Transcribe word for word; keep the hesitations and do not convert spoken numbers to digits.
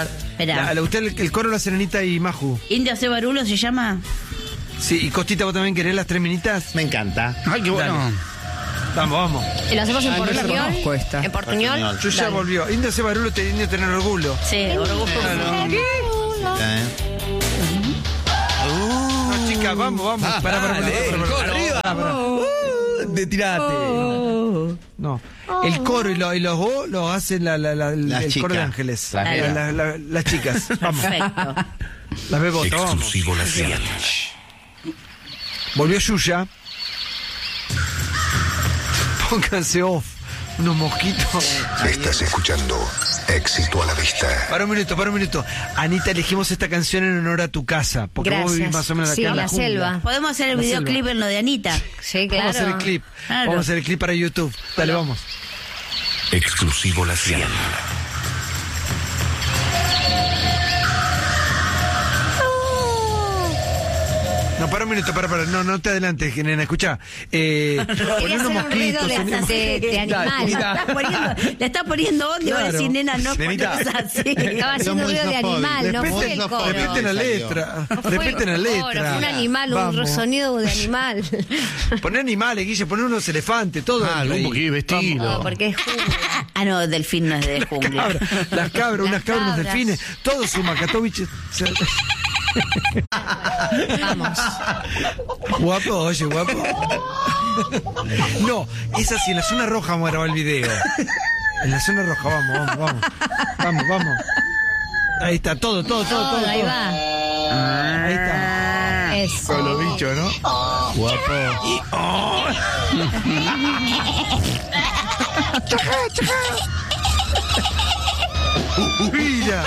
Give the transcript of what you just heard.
ver. Esperá. La, la, usted el, el coro lo hace Anita y Maju. ¿Indio hace barulo se llama? Sí, y Costita, ¿vos también querés las tres minitas? Me encanta. Ay, qué bueno. Dale. Vamos, vamos. ¿Y lo hacemos en Ah, no la portuñol? conozco esta. ¿En portuñol? Yo ya Dale. volvió. Indio hace barulo, te Indio tener orgullo. Sí, orgullo. ¿Eh? No, chica, vamos, vamos. Ah, para, para, para, dale, para, para, para, arriba. para, para. Uh, de tirate. No. El coro y, lo, y los vos lo hacen la, la, la, Las el coro de chicas. ángeles. Las La- chicas. la- la- las chicas. Vamos. Perfecto. Las bebo todas. Vamos. Exclusivo La Ciudad. Volvió Yuya. Pónganse off. Unos mosquitos. Estás escuchando Éxito a la Vista. Para un minuto, para un minuto. Anita, elegimos esta canción en honor a tu casa. Porque vos vivís Gracias. más o menos Sí, acá en la la jungla. selva. Podemos hacer el La videoclip selva. en lo de Anita. Sí, claro. Vamos a hacer el clip. Claro. Vamos a hacer el clip para YouTube. Dale, vamos. Exclusivo La Ciudad. No, para un minuto, para, para. No, no te adelantes, nena. Escuchá. Eh, Quería poné hacer unos un ruido mosquitos. de, unos- de, de animal. Le está poniendo, le está poniendo onda y va a Claro. decir, nena, no Nenita. ponés así. Estaba haciendo muy ruido de sofóbico. animal, no fue Respeten, el coro. respeten la Salió. letra. No fue Respeten la el coro, letra. Fue un animal, un Vamos. sonido de animal. Poné animales, Guille, poné unos elefantes, todo. Ah, entra algún ahí. poquito vestido. No, porque es jungla. Ah, no, delfín no es de jungla. Cabra, las cabras, unas Las cabras, unos cabras. delfines, todo suma, Katovich. Vamos. Guapo, oye, guapo. No, es así, en la zona roja vamos a grabar el video. En la zona roja, vamos, vamos, vamos. Vamos, vamos. Ahí está, todo, todo, todo, todo. Todo, ahí todo. va. Ahí está. Eso. Con los bichos, ¿no? Guapo. Mira.